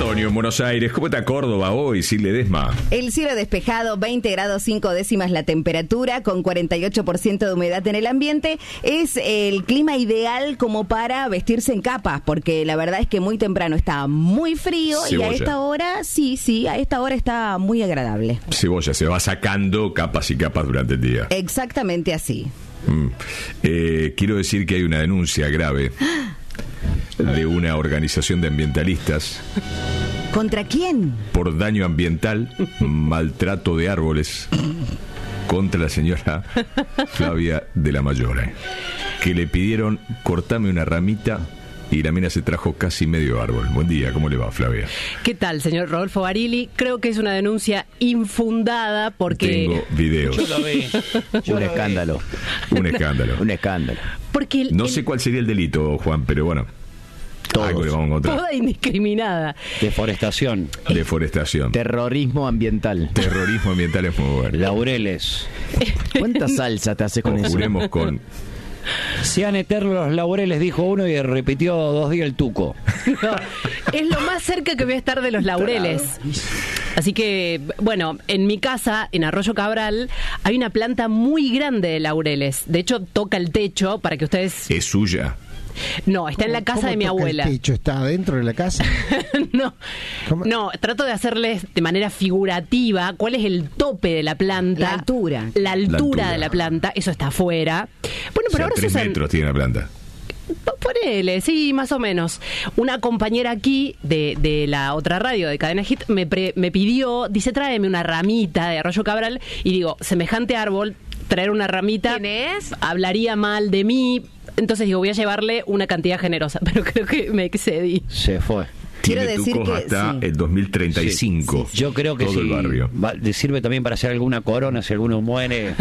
Otoño en Buenos Aires. ¿Cómo está Córdoba hoy, Silvia Ledesma? El cielo despejado, 20 grados 5 décimas la temperatura, con 48% de humedad en el ambiente. Es el clima ideal como para vestirse en capas, porque la verdad es que muy temprano está muy frío. Cebolla. Y a esta hora, a esta hora está muy agradable. Cebolla, se va sacando capas y capas durante el día. Exactamente así. Quiero decir que hay una denuncia grave de una organización de ambientalistas. ¿Contra quién? Por daño ambiental, maltrato de árboles, contra la señora Flavia de la Mayore, que le pidieron cortame una ramita y la mina se trajo casi medio árbol. Buen día, ¿cómo le va, Flavia? ¿Qué tal, señor Rodolfo Barili? Creo que es una denuncia infundada porque... Tengo videos. Yo lo vi. Un escándalo. Un escándalo. Un escándalo. Porque No sé cuál sería el delito, Juan, pero bueno, algo le vamos a encontrar. Poda indiscriminada. Deforestación. Deforestación. Terrorismo ambiental. Terrorismo ambiental es muy bueno. Laureles. ¿Cuánta salsa te haces con eso? Juremos con... Sean eternos los laureles, dijo uno y repitió 2 días el tuco. No, es lo más cerca que voy a estar de los laureles. Así que, bueno, en mi casa, en Arroyo Cabral, hay una planta muy grande de laureles. De hecho, toca el techo para que ustedes... ¿Es suya? No, está en la casa de mi abuela. ¿El techo está adentro de la casa? No, ¿Cómo? no, trato de hacerles de manera figurativa cuál es el tope de la planta. La altura. La altura de la planta, eso está afuera. Bueno, O pero sea, ahora 3 se usan... metros tiene la planta. Ponele, sí, más o menos. Una compañera aquí de la otra radio, de Cadena Hit, me pidió, dice, tráeme una ramita de Arroyo Cabral. Y digo, semejante árbol, traer una ramita... ¿Quién es? Hablaría mal de mí. Entonces digo, voy a llevarle una cantidad generosa. Pero creo que me excedí. Se fue. Quiero Tiene decir tucos que hasta sí. el 2035. Yo creo que todo sí. el barrio. Le sirve también para hacer alguna corona si alguno muere.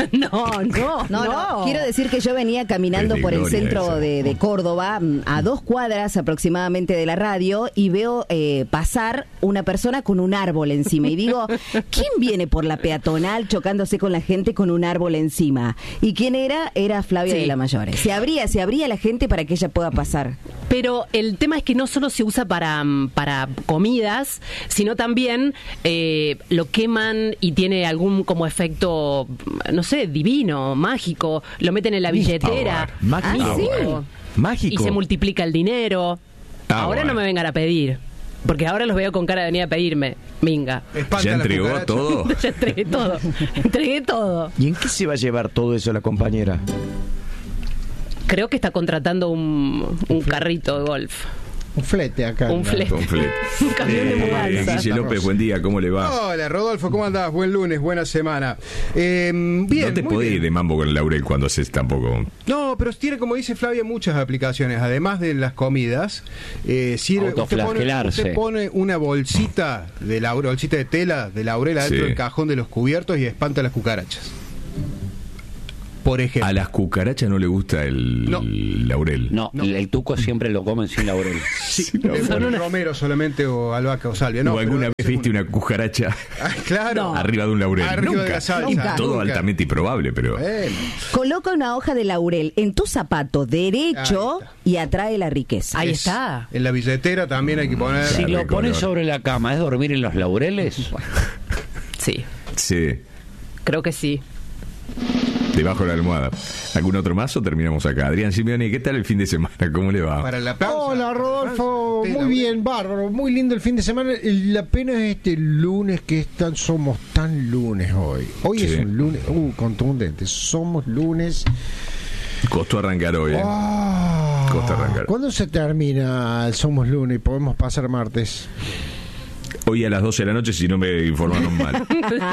No. Quiero decir que yo venía caminando Es de por el gloria centro esa. de Córdoba, a 2 cuadras aproximadamente de la radio, y veo pasar una persona con un árbol encima. Y digo, ¿quién viene por la peatonal chocándose con la gente con un árbol encima? ¿Y quién era? Era Flavia Sí. de la Mayore. Se abría la gente para que ella pueda pasar. Pero el tema es que no solo se usa para comidas, sino también lo queman y tiene algún como efecto, no sé, divino, mágico. Lo meten en la billetera. Mágico. Mágico. Y se multiplica el dinero. Ahora no me vengan a pedir, porque ahora los veo con cara de venir a pedirme. Minga. ¿Ya entregó todo? Ya entregué todo. ¿Y en qué se va a llevar todo eso la compañera? Creo que está contratando un carrito de golf. Un flete acá. Un flete. Un flete. Un camión de mudanza. Guille López, buen día, ¿cómo le va? Hola Rodolfo, ¿cómo andás? Buen lunes, buena semana. Bien, No te muy podés ir bien. de mambo con el laurel cuando haces tampoco. No, pero tiene, como dice Flavia, muchas aplicaciones. Además de las comidas, sirve. Autoflagelarse. Usted pone una bolsita de laurel, bolsita de tela de laurel adentro Sí. del cajón de los cubiertos y espanta las cucarachas. Por ejemplo. A las cucarachas no le gusta el No. laurel. No, el tuco siempre lo comen sin laurel. Sí, con romero solamente o albahaca o salvia. No, ¿O alguna pero vez viste una cucaracha claro. arriba de un laurel? Arriba Nunca. de la salsa. Nunca. Todo Nunca. altamente improbable, pero... Bueno. Coloca una hoja de laurel en tu zapato derecho Ahí está. y atrae la riqueza. Ahí está. En la billetera también hay que poner. Si lo de pones color. sobre la cama, ¿es dormir en los laureles? Sí, Sí, creo que sí. debajo de la almohada. ¿Algún otro más o terminamos acá? Adrián Simeoni, ¿qué tal el fin de semana? ¿Cómo le va? Para la pausa. Hola Rodolfo, Sí, muy laurel. bien, bárbaro, muy lindo el fin de semana. La pena es este lunes que somos tan lunes hoy. Hoy Sí. es un lunes, contundente, somos lunes. Costó arrancar hoy, ¿eh? Costa arrancar. ¿Cuándo se termina el Somos Lunes y podemos pasar martes? Hoy a las 12 de la noche, si no me informaron mal.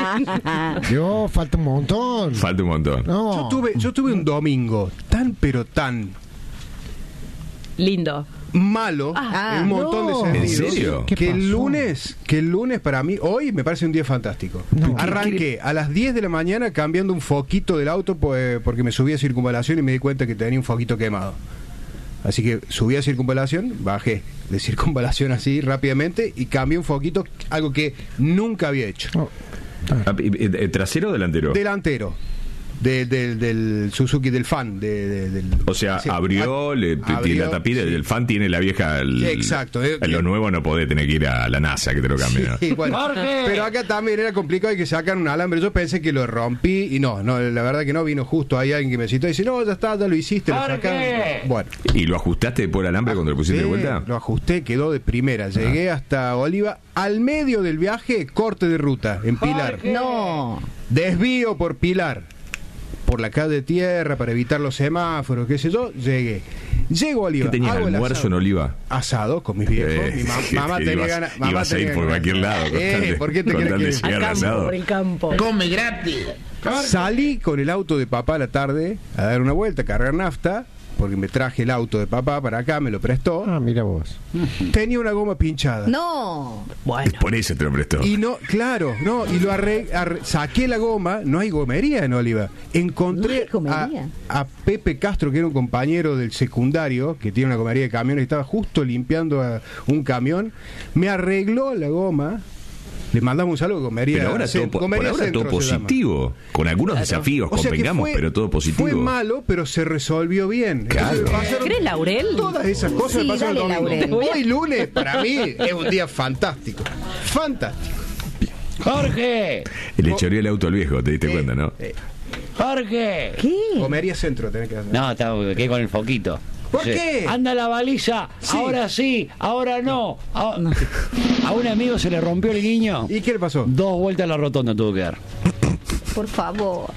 Yo, falta un montón. Falta un montón. No. Yo tuve un domingo pero tan Lindo. malo en un montón no. de ¿En sentidos. serio? ¿Qué Que pasó? el lunes para mí, hoy me parece un día fantástico. No. Arranqué a las 10 de la mañana cambiando un foquito del auto porque me subí a circunvalación y me di cuenta que tenía un foquito quemado. Así que subí a circunvalación, bajé de circunvalación así rápidamente y cambié un foquito, algo que nunca había hecho. No. ¿Trasero o delantero? Delantero. del Suzuki del Fan. O sea, sí, abrió, tiene la tapita, sí. el Fan tiene la vieja. Exacto. En lo nuevo no podés tener que ir a la NASA que te lo cambien. ¿no? Sí, bueno, pero acá también era complicado, hay que sacar un alambre. Yo pensé que lo rompí y no, la verdad que no, vino justo ahí alguien que me citó y dice, no, ya está, ya lo hiciste, lo sacaron. Bueno. ¿Y lo ajustaste después el alambre cuando lo pusiste de vuelta? Lo ajusté, quedó de primera. Llegué hasta Oliva, al medio del viaje, corte de ruta, en Pilar. No. Desvío por Pilar, por la calle de tierra, para evitar los semáforos, qué sé yo, llegué. Llego a Oliva. ¿Qué tenías, hago el almuerzo asado. en Oliva? Asado con mis viejos. Mi mamá tenía ganas. Ibas a ir por cualquier lado. ¿Por qué te crees que llegar Al campo, asado? por el campo. Come gratis. Salí con el auto de papá a la tarde a dar una vuelta, a cargar nafta, porque me traje el auto de papá para acá, me lo prestó. Ah, mira vos. Tenía una goma pinchada. No. Bueno. Por eso te lo prestó. Y no, claro, no, y lo saqué la goma, no hay gomería en Oliva. Encontré No hay gomería. a Pepe Castro, que era un compañero del secundario, que tiene una gomería de camiones, y estaba justo limpiando un camión, me arregló la goma. Le mandamos un saludo, gomería. Pero ahora todo, por Gomería ahora Centro todo se llama. positivo. Con algunos desafíos, O sea que convengamos, pero todo positivo. Fue malo, pero se resolvió bien. Claro. Entonces me pasaron ¿Crees, Laurel? Todas esas cosas Sí, me pasaron el dale, domingo. Laurel. Hoy lunes, para mí, es un día fantástico. Fantástico. Jorge, Le choreó el auto al viejo, te diste cuenta, ¿no? Jorge. ¿Qué? Gomería Centro tenés que hacer. No, quedé con el foquito. ¿Por qué? Anda la baliza, Sí. ahora sí, ahora no. A un amigo se le rompió el guiño. ¿Y qué le pasó? 2 vueltas a la rotonda tuvo que dar. Por favor.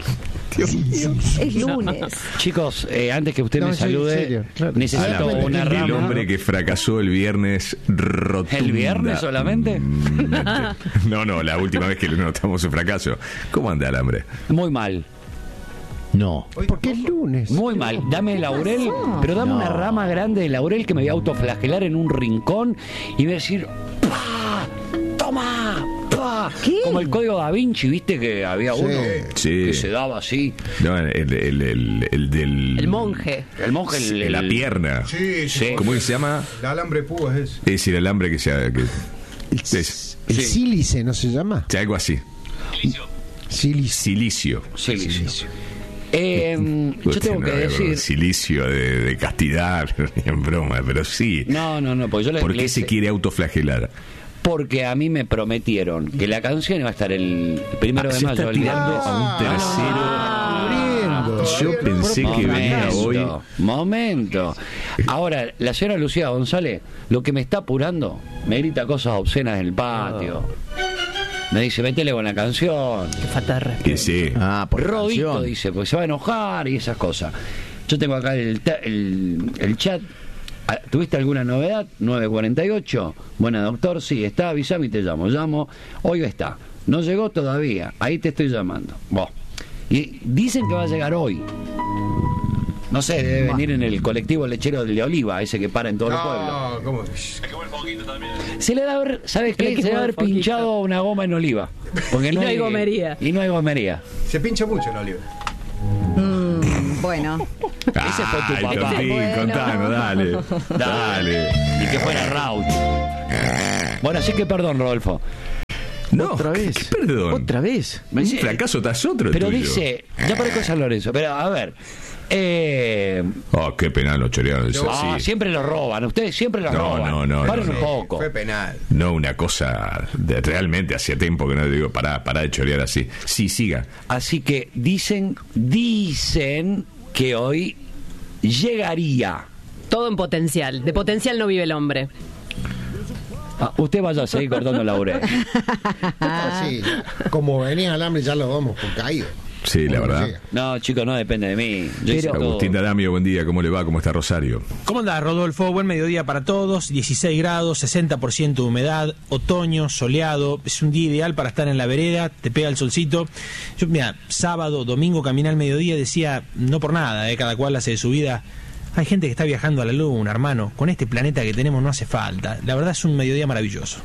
Es lunes. Chicos, antes que usted No, me sí, en salude, serio, claro. necesito Alambre, una el rama. hombre que fracasó el viernes rotunda. ¿El viernes solamente? No, la última vez que le notamos su fracaso. ¿Cómo anda Alambre? Muy mal. No. Porque es lunes. Muy mal. Dame laurel, pero dame una rama grande de laurel que me voy a autoflagelar en un rincón y voy a decir, ¡pah! ¡Toma! ¡Pah! ¿Qué? Como el código Da Vinci, ¿viste? Que había uno Sí. que se daba así. No, el del... El monje. El monje, La pierna. Sí, Sí. ¿Cómo que se llama? El alambre púa es ese. Es decir, el alambre que sea... El Sí. sílice, ¿no se llama? Algo así. Sílice. Silicio. Silicio. Yo tengo que decir. Silicio de castidad, en broma, pero sí. No, porque yo ¿Por qué se quiere autoflagelar? Porque a mí me prometieron que la canción iba a estar el 1 de Se mayo. está tirando a un tercero. Yo pensé que venía hoy. Momento. Ahora, la señora Lucía González, lo que me está apurando, me grita cosas obscenas en el patio. Me dice, métele con la canción. Qué falta de respeto. Que sí. Por Rodito, canción. dice, porque se va a enojar y esas cosas. Yo tengo acá el chat. ¿Tuviste alguna novedad? 948. Buena, doctor. Sí, está. Avísame y te llamo. Llamo. Hoy está. No llegó todavía. Ahí te estoy llamando. Vos. Y dicen que va a llegar hoy. No sé, debe venir en el colectivo lechero de Oliva, ese que para en todo el pueblo. No, ¿cómo? Se le da haber, ¿sabes qué? equipo Se le da del haber Foquito. pinchado una goma en Oliva. Porque Y no hay gomería. Y no hay gomería. Se pincha mucho el olivo. Bueno. Ese fue tu Ay, papá. Tontín, Bueno. contanos, dale. Y que fuera Rauch. Bueno, así que perdón, Rodolfo. No, Otra vez. ¿qué perdón? Otra vez. Un fracaso tras otro. Pero tuyo. dice, ya parezco San Lorenzo, pero a ver. Oh, qué penal los chorearon. Siempre lo roban, ustedes siempre lo No, roban. no, Paren no, un no. poco. Fue penal. No, una cosa realmente hacía tiempo que no le digo, pará de chorear así. Sí, siga. Así que dicen que hoy llegaría. Todo en potencial. De potencial no vive el hombre. Usted vaya a seguir cortando laurel. Sí, como venía alambre ya lo vamos por caído. Sí, la Bueno, verdad. llega. No, chicos, no depende de mí. Yo hice todo. Agustín D'Adamio, buen día. ¿Cómo le va? ¿Cómo está Rosario? ¿Cómo anda, Rodolfo? Buen mediodía para todos. 16 grados, 60% de humedad, otoño, soleado. Es un día ideal para estar en la vereda, te pega el solcito. Yo, mira, sábado, domingo, caminé al mediodía, decía, no por nada, cada cual hace de su vida. Hay gente que está viajando a la luna, hermano. Con este planeta que tenemos no hace falta. La verdad es un mediodía maravilloso.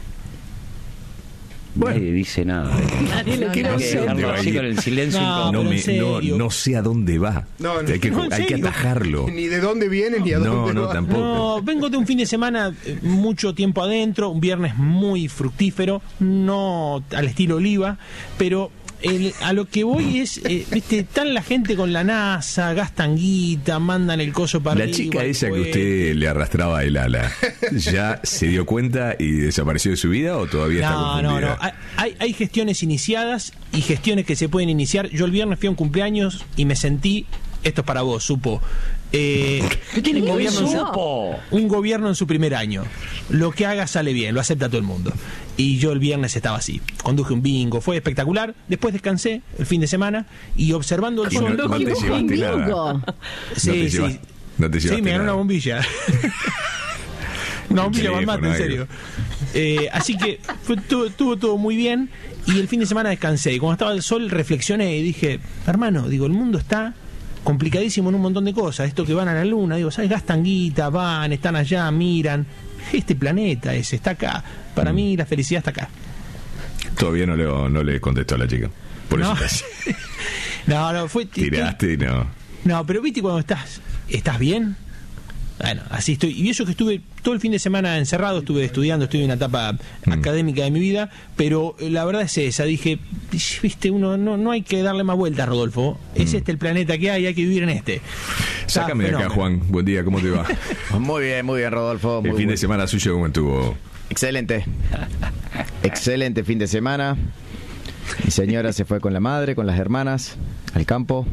Nadie dice nada. Nadie le Que quiere no Hay que sé dónde dejarlo va a así ir. con el silencio. No, No, pero en serio. no sé a dónde va. No, no. Hay que, No, ¿en hay que serio? atajarlo. Ni de dónde viene ni a dónde No, va. tampoco. No, vengo de un fin de semana mucho tiempo adentro, un viernes muy fructífero, no al estilo Oliva, pero a lo que voy es, viste, están la gente con la NASA, gastan guita, mandan el coso para La arriba. chica el esa que cohete. usted le arrastraba el ala, ¿ya se dio cuenta y desapareció de su vida o todavía está No. confundida? Hay gestiones iniciadas y gestiones que se pueden iniciar. Yo el viernes fui a un cumpleaños y me sentí, esto es para vos, Supo. ¿Qué tiene un que ver gobierno, Supo? un gobierno en su primer año. Lo que haga sale bien, lo acepta todo el mundo. Y yo el viernes estaba así. Conduje un bingo, fue espectacular. Después descansé el fin de semana y observando el Y sol. no te llevaste nada. Sí, sí. No te Sí, llevaste me ganó nada. una bombilla. Una bombilla con mate, en Teléfono, serio. Así que estuvo todo muy bien. Y el fin de semana descansé. Y cuando estaba el sol reflexioné y dije, hermano, digo, el mundo está complicadísimo en un montón de cosas. Esto que van a la luna, digo, ¿sabes? Gastan guita, van, están allá, miran. Este planeta ese está acá. Para mí la felicidad está acá. Todavía no le contestó a la chica. Por No. eso estás- No, fue... tiraste y no. No, pero viste cuando estás bien. Bueno, así estoy. Y eso que estuve todo el fin de semana encerrado, estuve estudiando, estuve en una etapa académica de mi vida, pero la verdad es esa. Dije, viste, uno no hay que darle más vueltas, Rodolfo. Es este el planeta que hay que vivir en este. Sácame de acá, Fenómeno. Juan. Buen día, ¿cómo te va? Muy bien, Rodolfo. El Muy fin de buen- semana suyo, ¿cómo estuvo? Excelente. Excelente fin de semana. Mi señora se fue con la madre, con las hermanas, al campo.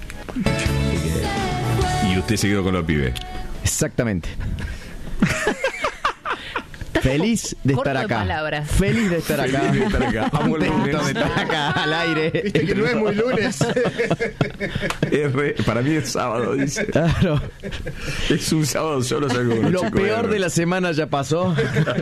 Y usted se quedó con los pibes. Exactamente. Feliz de corto estar de acá. palabras. Feliz de estar acá. Feliz de estar acá. Vamos el Contento lunes. de estar acá al aire. Viste que no es muy lunes. Para mí es sábado, dice. Claro. Es un sábado solo, salgo con los Lo chicos peor de la semana ya pasó.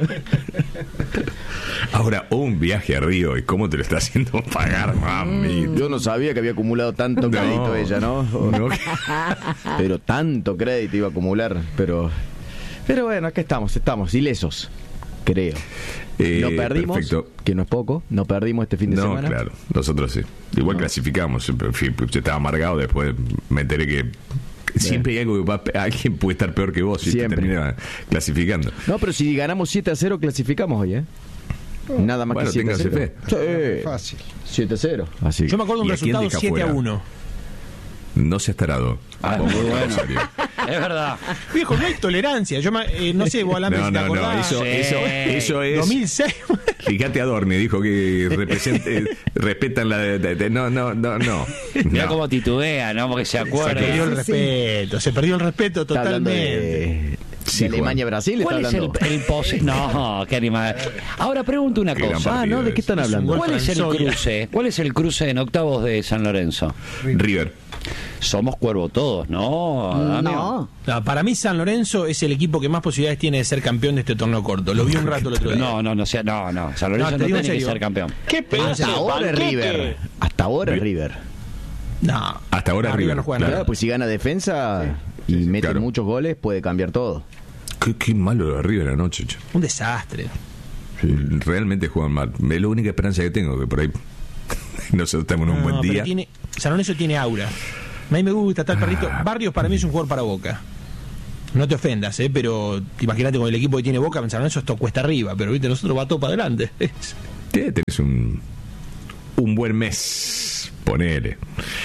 Ahora, un viaje a Río, ¿y cómo te lo está haciendo pagar, mami? Yo no sabía que había acumulado tanto crédito ella, ¿no? No. Pero tanto crédito iba a acumular. Pero bueno, acá estamos ilesos, creo. No perdimos, perfecto. que no es poco, no perdimos este fin de No, semana. claro, nosotros sí. Igual clasificamos. Yo estaba amargado, después me enteré que siempre hay algo que alguien puede estar peor que vos y te Siempre. termina clasificando. No, pero si ganamos 7-0 clasificamos hoy, ¿eh? Nada más Bueno, que 7-0. téngase fe. Sí. Fácil. 7-0. Así. Yo me acuerdo de un ¿Y a quién resultado deja fuera? 7-1. No seas tarado. Vamos, muy bueno. en serio. Es verdad. Viejo, no hay tolerancia. Yo no sé, vos Alambre, No, si te no, no, acordás. eso es. 2006. Fíjate, Adorni dijo que respetan la. No. Mira No. cómo titubea, ¿no? Porque se Se perdió acuerda. el respeto. Se perdió el respeto Está hablando totalmente. Sí, de Alemania-Brasil. Está ¿Cuál es hablando. el pose? No, qué animal. Ahora pregunto una Qué gran cosa. partido ¿De qué están Es un hablando? gol ¿Cuál es el Franzoya. cruce? ¿Cuál es el cruce en octavos de San Lorenzo? River. Somos cuervo todos, ¿no? Damián? No. Para mí San Lorenzo es el equipo que más posibilidades tiene de ser campeón de este torneo corto. Lo vi un rato el otro día. No. San Lorenzo No, te no digo en tiene que serio. ser campeón. ¿Qué pedazo Hasta de ahora es banquete? River. Hasta ahora es River. No. Hasta ahora No, River, no juega claro. nada. Pues si gana defensa y mete claro. muchos goles, puede cambiar todo. Qué malo lo de River anoche, che. Un desastre. Realmente juegan mal. Es la única esperanza que tengo, que por ahí nosotros estamos en un buen pero día. San Lorenzo tiene aura. A mí me gusta, está el perrito. Barrios para mí es un jugador para Boca. No te ofendas, pero imagínate con el equipo que tiene Boca, en San Lorenzo esto cuesta arriba, pero viste, nosotros va todo para adelante. Tenés un buen mes, ponele.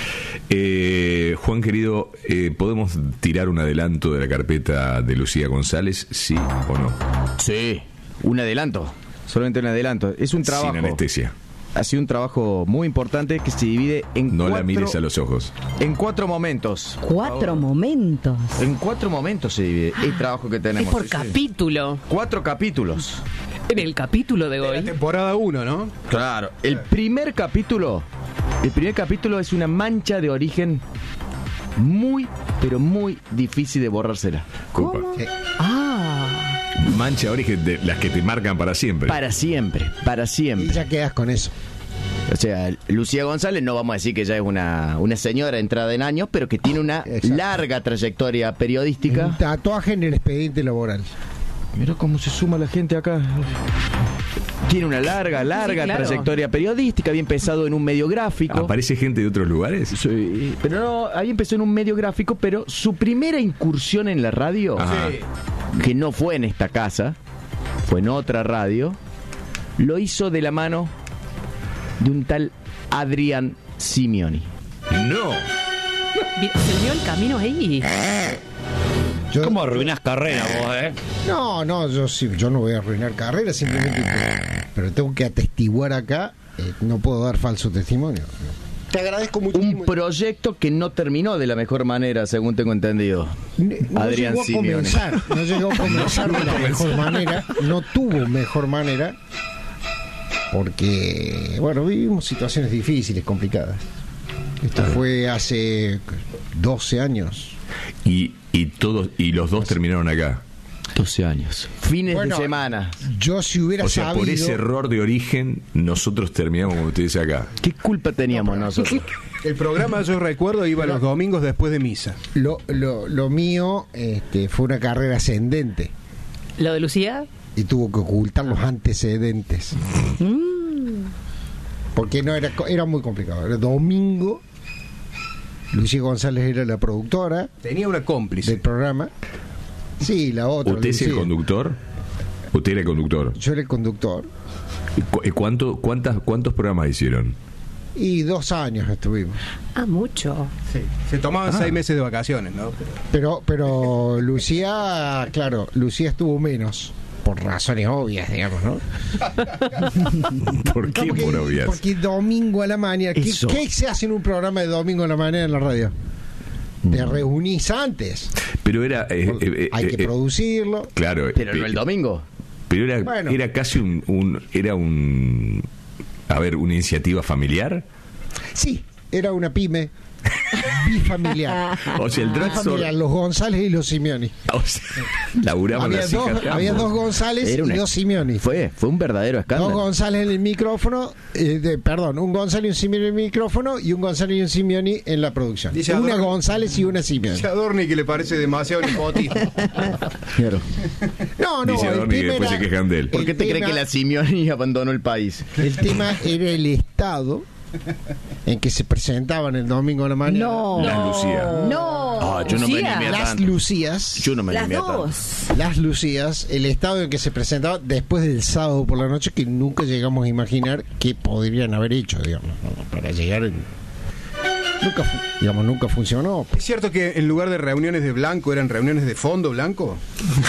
Juan querido, ¿podemos tirar un adelanto de la carpeta de Lucía González? ¿Sí o no? Sí. Un adelanto. Solamente un adelanto. Es un trabajo. Sin anestesia. Ha sido un trabajo muy importante que se divide en No cuatro, la mires a los ojos. en 4 momentos. 4 momentos. En 4 momentos se divide el trabajo que Es tenemos. por Sí, sí. capítulo. 4 capítulos. En el capítulo de hoy. Temporada 1, ¿no? Claro. El primer capítulo es una mancha de origen muy, pero muy difícil de borrársela. Culpa. Mancha origen de las que te marcan para siempre. Para siempre, para Y siempre. ya quedas con eso. O sea, Lucía González, no vamos a decir que ya es una señora entrada en años, pero que tiene una Exacto. larga trayectoria periodística. Un tatuaje en el expediente laboral. Mira cómo se suma la gente acá. Tiene una larga claro. trayectoria periodística, había empezado en un medio gráfico. ¿Aparece gente de otros lugares? Sí, pero no, ahí empezó en un medio gráfico, pero su primera incursión en la radio, Ajá. que no fue en esta casa, fue en otra radio, lo hizo de la mano de un tal Adrián Simioni. No. Se unió el camino ahí. ¿Cómo arruinás carrera vos, No, yo no voy a arruinar carrera, simplemente pero tengo que atestiguar acá, no puedo dar falso testimonio. Te agradezco muchísimo. Un proyecto que no terminó de la mejor manera, según tengo entendido. No Adrián llegó a Simioni. no llegó a comenzar de la mejor manera, no tuvo mejor manera, porque, bueno, vivimos situaciones difíciles, complicadas. Esto fue hace 12 años. Y los dos terminaron acá. 12 años. Fines Bueno, de semana. Yo si hubiera O sea, sabido... por ese error de origen, nosotros terminamos, como usted dice acá. ¿Qué culpa teníamos nosotros? El programa, yo recuerdo, iba los domingos después de misa. Lo mío fue una carrera ascendente ¿Lo de Lucía? y tuvo que ocultar los antecedentes. Porque no era muy complicado. Era domingo. Lucía González era la productora Tenía una cómplice. del programa. Sí, la otra. ¿Usted es el Lucía. conductor? ¿Usted era el conductor? Yo era el conductor. ¿Cuántos programas hicieron? Y 2 años estuvimos. Ah, mucho. Sí. Se tomaban 6 meses de vacaciones, ¿no? Pero Lucía, claro, Lucía estuvo menos. Por razones obvias, digamos, ¿no? ¿Por qué por obvias? Porque domingo a la mañana. Eso. ¿Qué se hace en un programa de domingo a la mañana en la radio? Te reunís antes. Pero era... Hay que producirlo. Claro. Pero no el domingo. Pero era, Bueno. era casi una iniciativa familiar. Sí, era una pyme bifamiliar. O sea, el drugstore... Bifamiliar, los González y los Simioni. O sea, laburaban Había las hijas de había ambos. 2 González Era y 2 Simioni. Fue un verdadero 2 escándalo. González en el micrófono, un González y un Simioni en el micrófono y un González y un Simioni en la producción. Dice Una Adorno- González y una Simioni. Dice Adorni que le parece demasiado nepotismo. Claro. No, Dice el Adorni que tema después era- se quejan de él. ¿Por qué te crees que la Simioni abandonó el país? El tema era el estado en que se presentaban el domingo a la mañana. No. Las Lucía. No. Ah, yo no me Lucía. animé a Las tanto. Lucías. Yo no me Las animé a tanto. dos. Las Lucías, el estado en que se presentaba después del sábado por la noche, que nunca llegamos a imaginar que podrían haber hecho, digamos, ¿no? Para llegar nunca funcionó. ¿Es cierto que en lugar de reuniones de blanco eran reuniones de fondo blanco?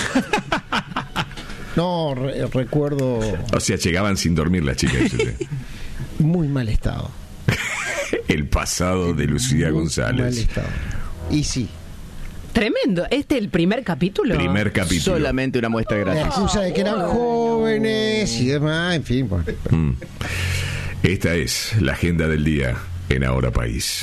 No, recuerdo O sea, llegaban sin dormir las chicas. muy mal estado. El pasado de Lucía Muy mal González. estado. Y sí, Tremendo. ¿Este es el primer capítulo? Primer capítulo. Solamente una muestra la gratis. excusa de que eran jóvenes y demás, en fin, bueno. Esta es la agenda del día en Ahora País.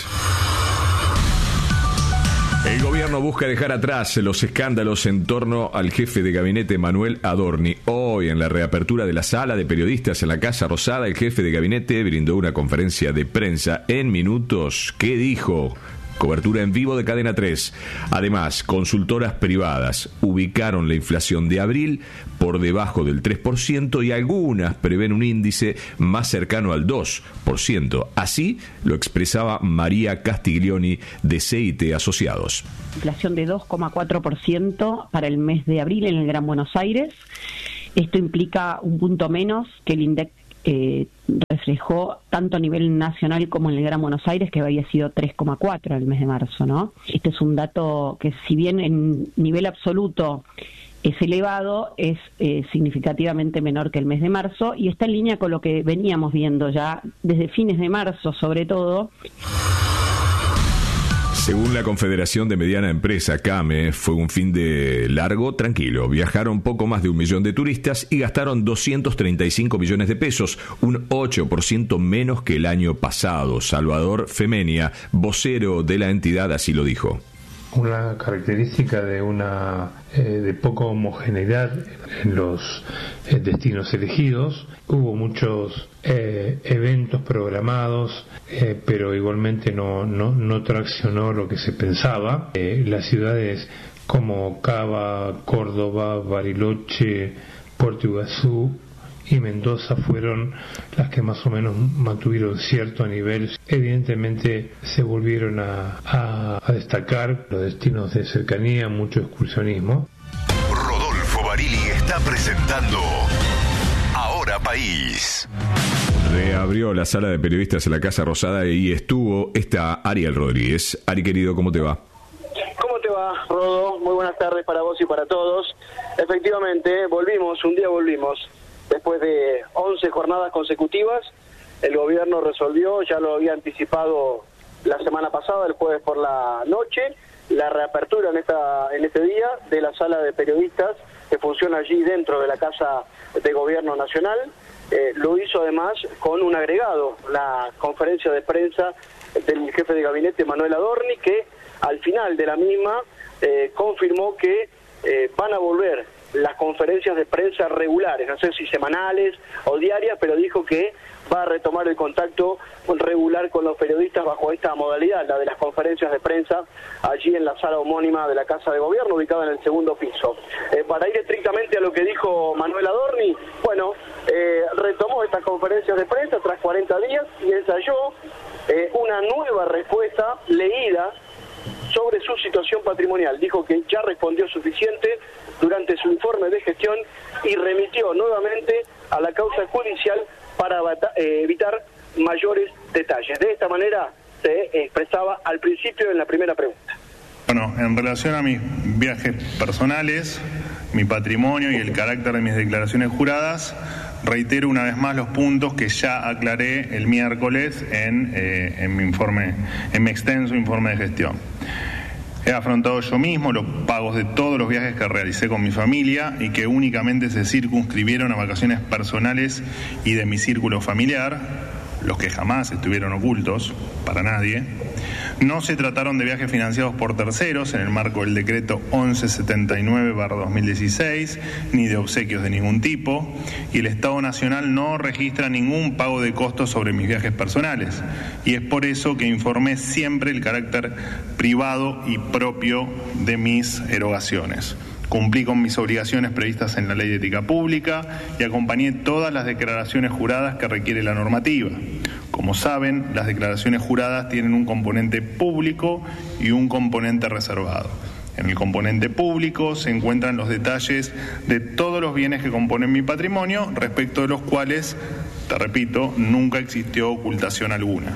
El gobierno busca dejar atrás los escándalos en torno al jefe de gabinete Manuel Adorni. Hoy, en la reapertura de la sala de periodistas en la Casa Rosada, el jefe de gabinete brindó una conferencia de prensa en minutos. ¿Qué dijo? Cobertura en vivo de Cadena 3. Además, consultoras privadas ubicaron la inflación de abril por debajo del 3% y algunas prevén un índice más cercano al 2%. Así lo expresaba María Castiglioni de CIT Asociados. Inflación de 2,4% para el mes de abril en el Gran Buenos Aires. Esto implica un punto menos que el INDEC reflejó tanto a nivel nacional como en el Gran Buenos Aires, que había sido 3,4 en el mes de marzo, ¿no? Este es un dato que, si bien en nivel absoluto es elevado, es significativamente menor que el mes de marzo y está en línea con lo que veníamos viendo ya desde fines de marzo, sobre todo. Según la Confederación de Mediana Empresa, CAME, fue un fin de largo, tranquilo. Viajaron poco más de 1 millón de turistas y gastaron 235 millones de pesos, un 8% menos que el año pasado. Salvador Femenia, vocero de la entidad, así lo dijo. Una característica de poca homogeneidad en los destinos elegidos. Hubo muchos eventos programados, pero igualmente no traccionó lo que se pensaba. Las ciudades como Cava, Córdoba, Bariloche, Puerto Iguazú y Mendoza fueron las que más o menos mantuvieron cierto nivel. Evidentemente se volvieron a destacar los destinos de cercanía, mucho excursionismo. Rodolfo Barili está presentando Ahora País. Reabrió la sala de periodistas en la Casa Rosada y estuvo Ariel Rodríguez. Ari, querido, ¿cómo te va? ¿Cómo te va, Rodo? Muy buenas tardes para vos y para todos. Efectivamente, volvimos. Después de 11 jornadas consecutivas, el gobierno resolvió, ya lo había anticipado la semana pasada, el jueves por la noche, la reapertura en este día de la sala de periodistas que funciona allí dentro de la Casa de Gobierno Nacional. Lo hizo además con un agregado, la conferencia de prensa del jefe de gabinete Manuel Adorni, que al final de la misma confirmó que van a volver las conferencias de prensa regulares, no sé si semanales o diarias, pero dijo que va a retomar el contacto regular con los periodistas bajo esta modalidad, la de las conferencias de prensa, allí en la sala homónima de la Casa de Gobierno, ubicada en el segundo piso. Para ir estrictamente a lo que dijo Manuel Adorni, bueno, retomó estas conferencias de prensa tras 40 días y ensayó una nueva respuesta leída sobre su situación patrimonial. Dijo que ya respondió suficiente durante su informe de gestión y remitió nuevamente a la causa judicial para evitar mayores detalles. De esta manera se expresaba al principio en la primera pregunta. Bueno, en relación a mis viajes personales, mi patrimonio y el carácter de mis declaraciones juradas, reitero una vez más los puntos que ya aclaré el miércoles en mi informe, en mi extenso informe de gestión. He afrontado yo mismo los pagos de todos los viajes que realicé con mi familia y que únicamente se circunscribieron a vacaciones personales y de mi círculo familiar, los que jamás estuvieron ocultos para nadie. No se trataron de viajes financiados por terceros en el marco del decreto 1179/2016, ni de obsequios de ningún tipo, y el Estado Nacional no registra ningún pago de costos sobre mis viajes personales, y es por eso que informé siempre el carácter privado y propio de mis erogaciones. Cumplí con mis obligaciones previstas en la Ley de Ética Pública y acompañé todas las declaraciones juradas que requiere la normativa. Como saben, las declaraciones juradas tienen un componente público y un componente reservado. En el componente público se encuentran los detalles de todos los bienes que componen mi patrimonio, respecto de los cuales, te repito, nunca existió ocultación alguna.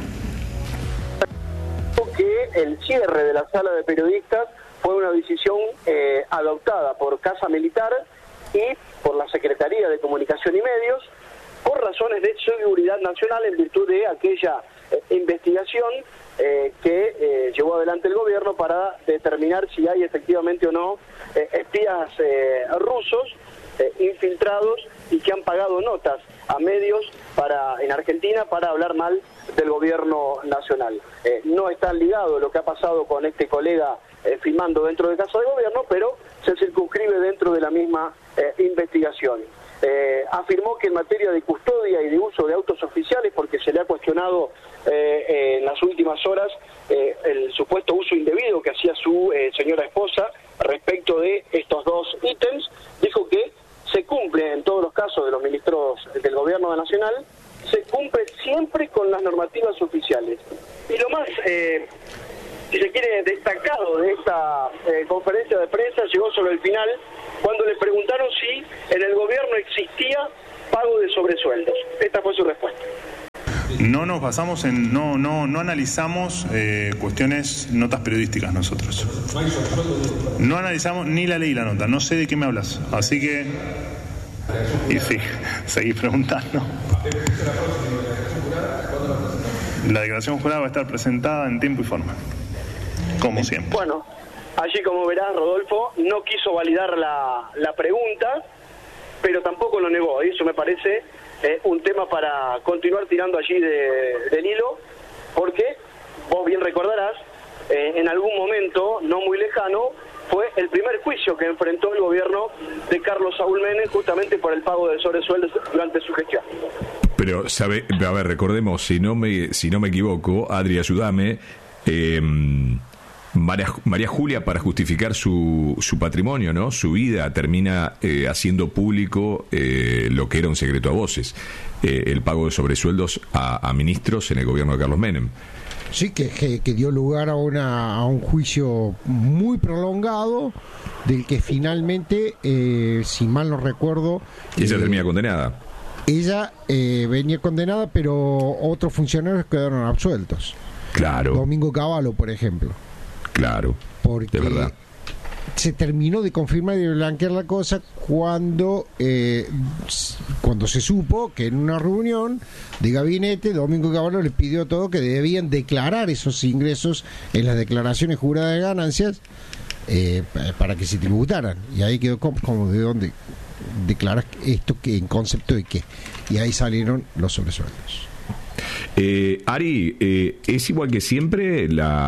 Que el cierre de la sala de periodistas fue una decisión adoptada por Casa Militar y por la Secretaría de Comunicación y Medios por razones de seguridad nacional en virtud de aquella investigación que llevó adelante el gobierno para determinar si hay efectivamente o no espías rusos infiltrados y que han pagado notas a medios en Argentina para hablar mal del gobierno nacional. No está ligado lo que ha pasado con este colega filmando dentro de Casa de Gobierno, pero se circunscribe dentro de la misma investigación. Afirmó que en materia de custodia y de uso de autos oficiales, porque se le ha cuestionado en las últimas horas el supuesto uso indebido que hacía su señora esposa respecto de estos dos ítems, dijo que se cumple en todos los casos de los ministros del Gobierno Nacional, se cumple siempre con las normativas oficiales. Y lo más, si se quiere, destacado de esta conferencia de prensa llegó sobre el final, cuando le preguntaron si en el gobierno existía pago de sobresueldos. Esta fue su respuesta. No nos basamos en, no analizamos notas periodísticas nosotros. No analizamos ni la ley y la nota, no sé de qué me hablas, así que... Y sí, seguí preguntando. La declaración jurada va a estar presentada en tiempo y forma, como siempre. Bueno, allí como verás, Rodolfo, no quiso validar la pregunta, pero tampoco lo negó, y eso me parece un tema para continuar tirando allí del hilo, porque vos bien recordarás, en algún momento no muy lejano, fue el primer juicio que enfrentó el gobierno de Carlos Saúl Menem justamente por el pago de sobresueldos durante su gestión. Pero, a ver, recordemos, si no me equivoco, Adri, ayúdame, María Julia, para justificar su patrimonio, ¿no?, su vida, termina haciendo público lo que era un secreto a voces, el pago de sobresueldos a ministros en el gobierno de Carlos Menem. Sí, que dio lugar a un juicio muy prolongado, del que finalmente, si mal no recuerdo... Ella termina condenada. ella venía condenada, pero otros funcionarios quedaron absueltos. Claro. Domingo Cavallo, por ejemplo. Claro. Porque de verdad. Se terminó de confirmar y de blanquear la cosa cuando se supo que en una reunión de gabinete Domingo Cavallo le pidió a todos que debían declarar esos ingresos en las declaraciones juradas de ganancias para que se tributaran. Y ahí quedó como de dónde declaras esto, que en concepto de qué. Y ahí salieron los sobresueldos. Ari, ¿es igual que siempre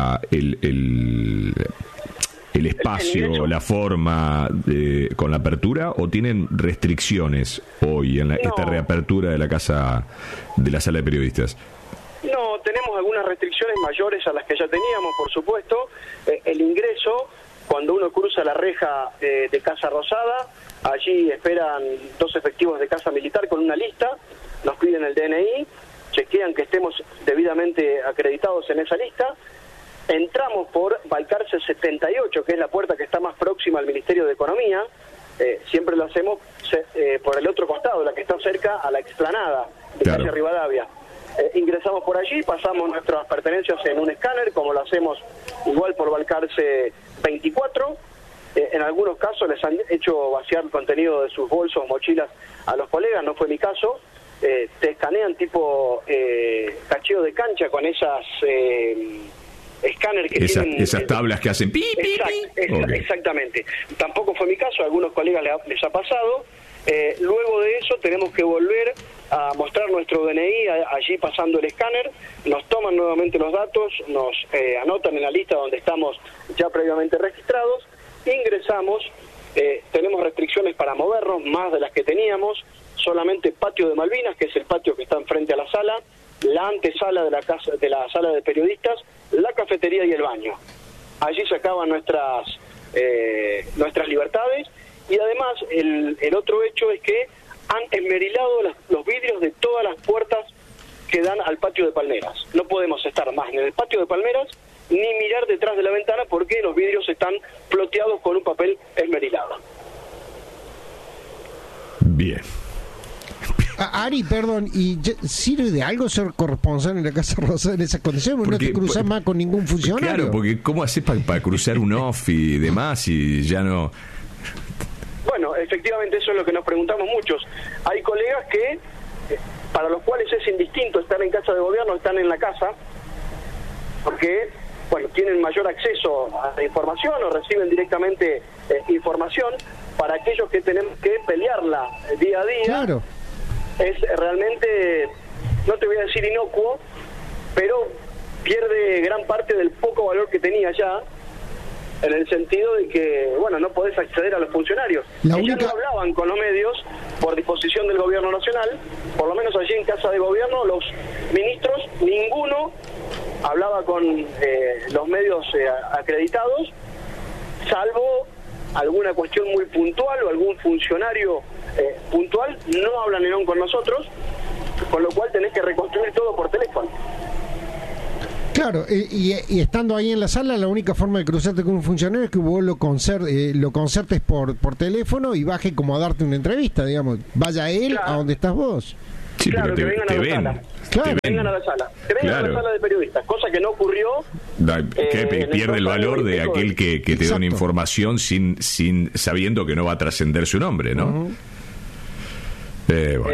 el espacio, la forma con la apertura, o tienen restricciones hoy en esta reapertura de la sala de periodistas? No, tenemos algunas restricciones mayores a las que ya teníamos, por supuesto. El ingreso, cuando uno cruza la reja de Casa Rosada, allí esperan 2 efectivos de Casa Militar con una lista, nos piden el DNI, chequean que estemos debidamente acreditados en esa lista. Entramos por Balcarce 78, que es la puerta que está más próxima al Ministerio de Economía. Siempre lo hacemos por el otro costado, la que está cerca a la explanada de calle Rivadavia. Ingresamos por allí, pasamos nuestras pertenencias en un escáner, como lo hacemos igual por Balcarce 24. En algunos casos les han hecho vaciar el contenido de sus bolsos, mochilas a los colegas, no fue mi caso. Te escanean tipo cacheo de cancha con esas escáner que tienen esas tablas que hacen pi, pi, pi. Okay. Exactamente. Tampoco fue mi caso, a algunos colegas les ha pasado. Luego de eso tenemos que volver a mostrar nuestro DNI allí pasando el escáner, nos toman nuevamente los datos, nos anotan en la lista donde estamos ya previamente registrados, ingresamos, tenemos restricciones para movernos, más de las que teníamos, solamente patio de Malvinas, que es el patio que está enfrente a la sala, la antesala de la sala de periodistas, la cafetería y el baño. Allí se acaban nuestras libertades, y además el otro hecho es que han esmerilado los vidrios de todas las puertas que dan al patio de Palmeras. No podemos estar más en el patio de Palmeras ni mirar detrás de la ventana porque los vidrios están ploteados con un papel esmerilado. Bien. Ari, perdón, ¿y sirve de algo ser corresponsal en la Casa Rosada en esas condiciones? ¿No te cruzas más con ningún funcionario? Claro, porque ¿cómo haces para cruzar un off y demás y ya no...? Bueno, efectivamente eso es lo que nos preguntamos muchos. Hay colegas que, para los cuales es indistinto estar en casa de gobierno, están en la casa, porque, bueno, tienen mayor acceso a la información o reciben directamente información. Para aquellos que tenemos que pelearla día a día, claro, es realmente, no te voy a decir inocuo, pero pierde gran parte del poco valor que tenía ya, en el sentido de que, bueno, no podés acceder a los funcionarios. Ellos no hablaban con los medios por disposición del gobierno nacional, por lo menos allí en Casa de Gobierno, los ministros, ninguno hablaba con los medios acreditados, salvo alguna cuestión muy puntual o algún funcionario puntual, no hablan con nosotros, con lo cual tenés que reconstruir todo por teléfono. Claro, y estando ahí en la sala, la única forma de cruzarte con un funcionario es que vos lo concertes por teléfono y baje como a darte una entrevista, digamos. Vaya él a donde estás vos. Sí, claro, pero que vengan a la sala. Claro. Que vengan a la sala. Que vengan a la sala de periodistas, cosa que no ocurrió. Que pierde el valor de aquel que te da una información sin sabiendo que no va a trascender su nombre, ¿no? Uh-huh. Bueno.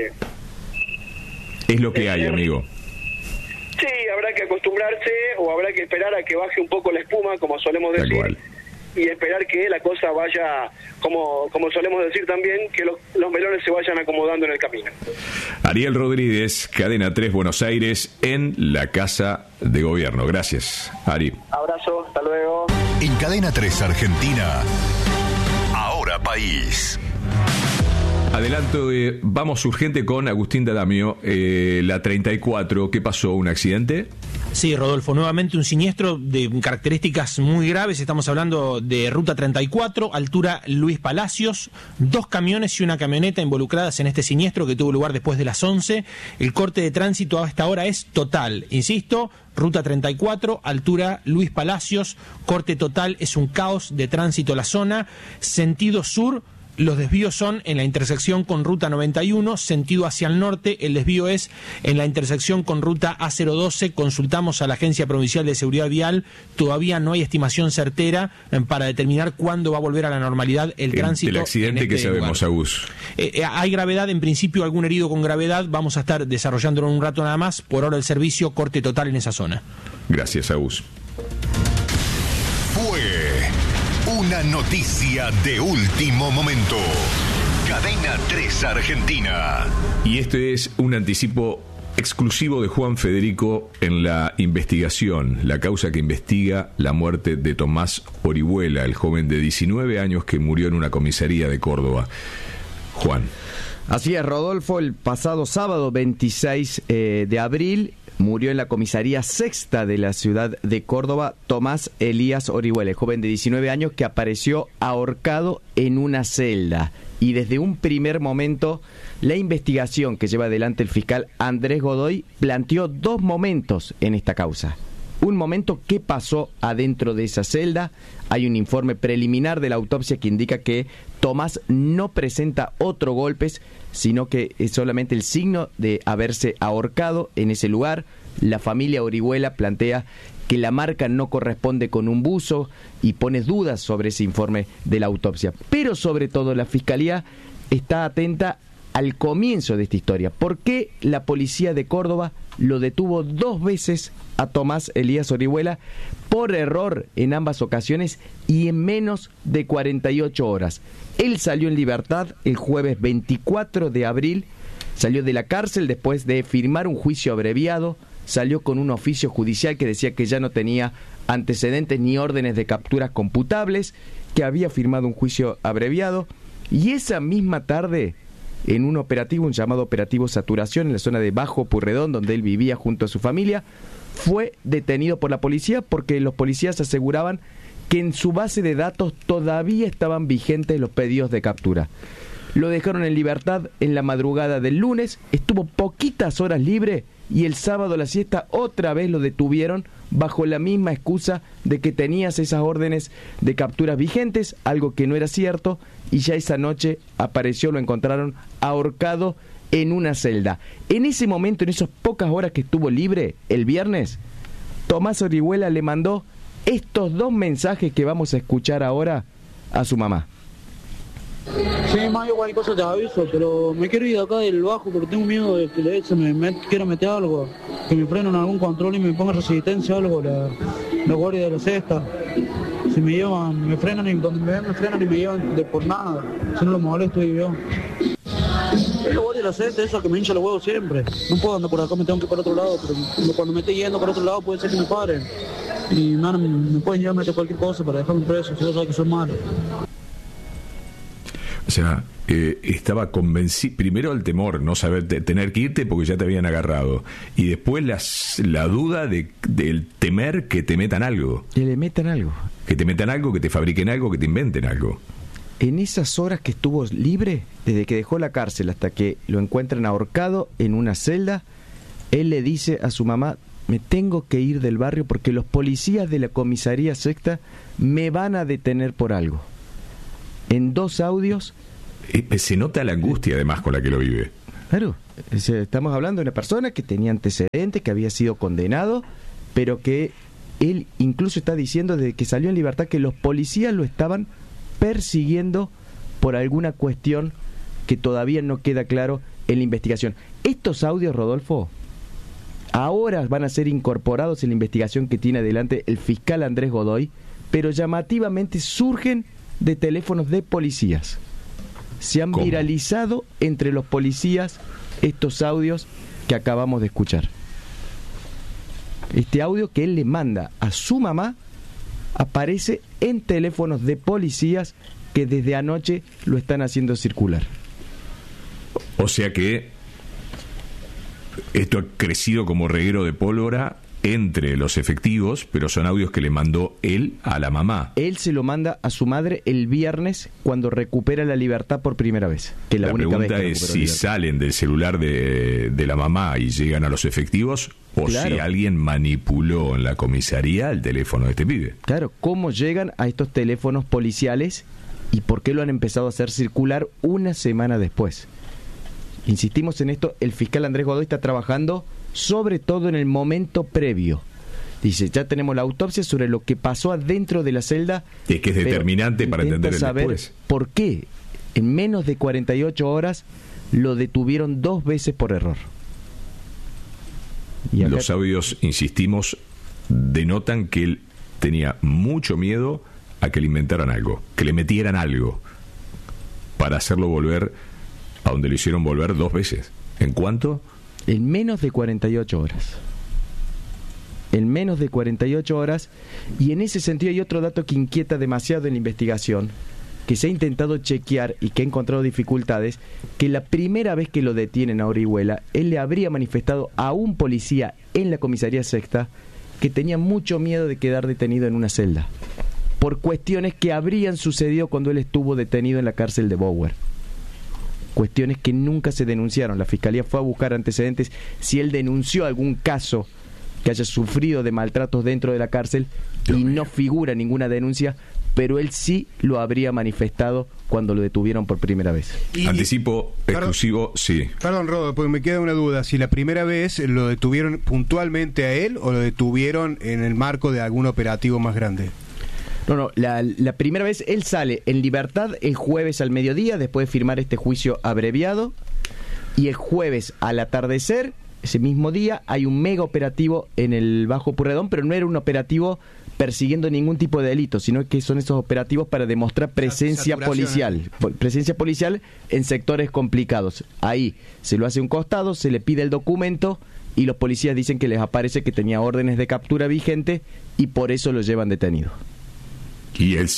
Es lo que hay, amigo. Sí, habrá que acostumbrarse o habrá que esperar a que baje un poco la espuma, como solemos decir, y esperar que la cosa vaya, como solemos decir también, que los melones se vayan acomodando en el camino. Ariel Rodríguez, Cadena 3 Buenos Aires, en la Casa de Gobierno. Gracias, Ari. Abrazo, hasta luego. En Cadena 3 Argentina, Ahora País. Adelanto, vamos urgente con Agustín D'Adamio, la 34. ¿Qué pasó? ¿Un accidente? Sí, Rodolfo, nuevamente un siniestro de características muy graves. Estamos hablando de Ruta 34, altura Luis Palacios. 2 camiones y una camioneta involucradas en este siniestro que tuvo lugar después de las 11. El corte de tránsito a esta hora es total. Insisto, Ruta 34, altura Luis Palacios. Corte total, es un caos de tránsito la zona. Sentido sur, Los desvíos son en la intersección con Ruta 91, sentido hacia el norte. El desvío es en la intersección con Ruta A012. Consultamos a la Agencia Provincial de Seguridad Vial. Todavía no hay estimación certera para determinar cuándo va a volver a la normalidad el tránsito. El accidente que sabemos, Agus. Hay gravedad, en principio algún herido con gravedad. Vamos a estar desarrollándolo en un rato nada más. Por ahora el servicio corte total en esa zona. Gracias, Agus. Fue una noticia de último momento. Cadena 3 Argentina. Y este es un anticipo exclusivo de Juan Federico en la investigación, la causa que investiga la muerte de Tomás Orihuela, el joven de 19 años que murió en una comisaría de Córdoba. Juan. Así es, Rodolfo, el pasado sábado 26 de abril murió en la comisaría sexta de la ciudad de Córdoba Tomás Elías Orihuela, el joven de 19 años que apareció ahorcado en una celda. Y desde un primer momento, la investigación que lleva adelante el fiscal Andrés Godoy planteó dos momentos en esta causa. Un momento, ¿qué pasó adentro de esa celda? Hay un informe preliminar de la autopsia que indica que Tomás no presenta otros golpes, sino que es solamente el signo de haberse ahorcado en ese lugar. La familia Orihuela plantea que la marca no corresponde con un buzo y pone dudas sobre ese informe de la autopsia. Pero sobre todo la Fiscalía está atenta al comienzo de esta historia. ¿Por qué la policía de Córdoba lo detuvo 2 veces a Tomás Elías Orihuela por error en ambas ocasiones y en menos de 48 horas? Él salió en libertad el jueves 24 de abril, salió de la cárcel después de firmar un juicio abreviado, salió con un oficio judicial que decía que ya no tenía antecedentes ni órdenes de capturas computables, que había firmado un juicio abreviado, y esa misma tarde, en un operativo, un llamado operativo Saturación, en la zona de Bajo Purredón, donde él vivía junto a su familia, fue detenido por la policía porque los policías aseguraban que en su base de datos todavía estaban vigentes los pedidos de captura. Lo dejaron en libertad en la madrugada del lunes, estuvo poquitas horas libre y el sábado a la siesta otra vez lo detuvieron bajo la misma excusa de que tenías esas órdenes de capturas vigentes, algo que no era cierto, y ya esa noche apareció, lo encontraron ahorcado en una celda. En ese momento, en esas pocas horas que estuvo libre, el viernes, Tomás Orihuela le mandó estos 2 mensajes que vamos a escuchar ahora a su mamá. Sí, más yo cualquier cosa te aviso, pero me quiero ir de acá del Bajo porque tengo miedo de que me quiera meter algo, que me frenen algún control y me ponga resistencia o algo, la guardia de la sexta. Si me llevan, me frenan y donde me ven me frenan y me llevan de por nada, si no lo molesto y yo. Es la guardia de la sexta, esa que me hincha los huevos siempre. No puedo andar por acá, me tengo que ir para otro lado, pero cuando me esté yendo para otro lado puede ser que me paren. Y me pueden llevar a meter cualquier cosa para dejarme preso, si yo sé que soy malo. O sea, estaba convencido, primero el temor, no saber, tener que irte porque ya te habían agarrado, y después la duda del temer que te metan algo. Que le metan algo. Que te metan algo, que te fabriquen algo, que te inventen algo. En esas horas que estuvo libre, desde que dejó la cárcel hasta que lo encuentran ahorcado en una celda, él le dice a su mamá: me tengo que ir del barrio porque los policías de la comisaría sexta me van a detener por algo. En 2 audios. Se nota la angustia además con la que lo vive. Claro, estamos hablando de una persona que tenía antecedentes, que había sido condenado, pero que él incluso está diciendo desde que salió en libertad que los policías lo estaban persiguiendo por alguna cuestión que todavía no queda claro en la investigación. Estos audios, Rodolfo, ahora van a ser incorporados en la investigación que tiene adelante el fiscal Andrés Godoy, pero llamativamente surgen de teléfonos de policías. Se han viralizado entre los policías estos audios que acabamos de escuchar. Este audio que él le manda a su mamá aparece en teléfonos de policías que desde anoche lo están haciendo circular. O sea que esto ha crecido como reguero de pólvora entre los efectivos, pero son audios que le mandó él a la mamá. Él se lo manda a su madre el viernes cuando recupera la libertad por primera vez. Que la única pregunta vez es si salen del celular de la mamá y llegan a los efectivos, o claro, si alguien manipuló en la comisaría el teléfono de este pibe. Claro, ¿cómo llegan a estos teléfonos policiales ¿Y por qué lo han empezado a hacer circular una semana después? Insistimos en esto, el fiscal Andrés Godoy está trabajando sobre todo en el momento previo. Dice, ya tenemos la autopsia sobre lo que pasó adentro de la celda. Es que es determinante para entender el saber después. ¿Por qué en menos de 48 horas lo detuvieron 2 veces por error? Y acá, los audios, insistimos, denotan que él tenía mucho miedo a que le inventaran algo, que le metieran algo para hacerlo volver a donde lo hicieron volver 2 veces. ¿En cuánto? En menos de 48 horas. En menos de 48 horas. Y en ese sentido hay otro dato que inquieta demasiado en la investigación, que se ha intentado chequear y que ha encontrado dificultades, que la primera vez que lo detienen a Orihuela, él le habría manifestado a un policía en la comisaría sexta que tenía mucho miedo de quedar detenido en una celda, por cuestiones que habrían sucedido cuando él estuvo detenido en la cárcel de Bower. Cuestiones que nunca se denunciaron. La fiscalía fue a buscar antecedentes si él denunció algún caso que haya sufrido de maltratos dentro de la cárcel, y no figura ninguna denuncia, pero él sí lo habría manifestado cuando lo detuvieron por primera vez. Anticipo exclusivo, sí. Perdón, Rodo, porque me queda una duda. Si la primera vez lo detuvieron puntualmente a él o lo detuvieron en el marco de algún operativo más grande. No, la primera vez él sale en libertad el jueves al mediodía, después de firmar este juicio abreviado, y el jueves al atardecer, ese mismo día, hay un mega operativo en el Bajo Purredón, pero no era un operativo persiguiendo ningún tipo de delito, sino que son esos operativos para demostrar presencia policial, presencia policial en sectores complicados. Ahí se lo hace un costado, se le pide el documento y los policías dicen que les aparece que tenía órdenes de captura vigente y por eso lo llevan detenido. ¿Y la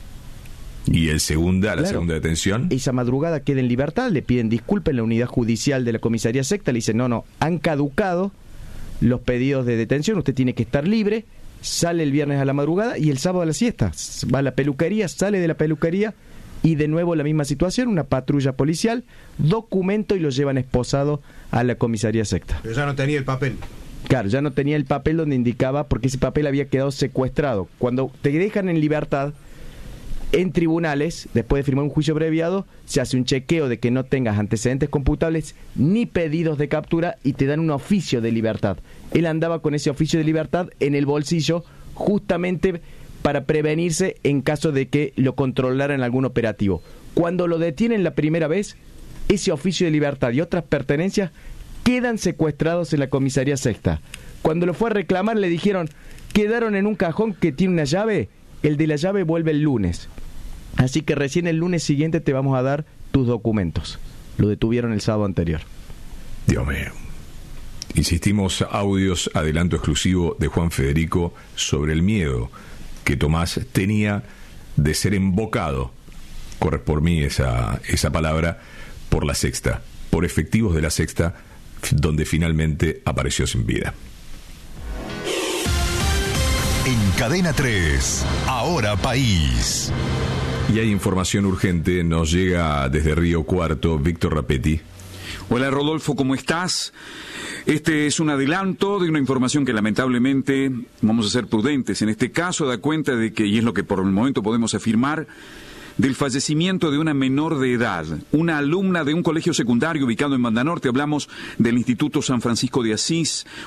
segunda detención? Esa madrugada queda en libertad, le piden disculpas en la unidad judicial de la comisaría sexta, le dicen, no, han caducado los pedidos de detención, usted tiene que estar libre. Sale el viernes a la madrugada y el sábado a la siesta. Va a la peluquería, sale de la peluquería y de nuevo la misma situación, una patrulla policial, documento y lo llevan esposado a la comisaría sexta. Pero ya no tenía el papel. Claro, ya no tenía el papel donde indicaba, porque ese papel había quedado secuestrado. Cuando te dejan en libertad, en tribunales, después de firmar un juicio abreviado, se hace un chequeo de que no tengas antecedentes computables ni pedidos de captura y te dan un oficio de libertad. Él andaba con ese oficio de libertad en el bolsillo justamente para prevenirse en caso de que lo controlaran en algún operativo. Cuando lo detienen la primera vez, ese oficio de libertad y otras pertenencias quedan secuestrados en la comisaría sexta. Cuando lo fue a reclamar le dijeron, quedaron en un cajón que tiene una llave, el de la llave vuelve el lunes. Así que recién el lunes siguiente te vamos a dar tus documentos. Lo detuvieron el sábado anterior. Dios mío. Insistimos, audios, adelanto exclusivo de Juan Federico sobre el miedo que Tomás tenía de ser embocado, corre por mí esa palabra, por la sexta, por efectivos de la sexta, donde finalmente apareció sin vida. En Cadena 3, Ahora País. Y hay información urgente, nos llega desde Río Cuarto, Víctor Rapetti. Hola Rodolfo, ¿cómo estás? Este es un adelanto de una información que lamentablemente, vamos a ser prudentes, en este caso da cuenta de que, y es lo que por el momento podemos afirmar, del fallecimiento de una menor de edad, una alumna de un colegio secundario ubicado en Banda Norte. Hablamos del Instituto San Francisco de Asís,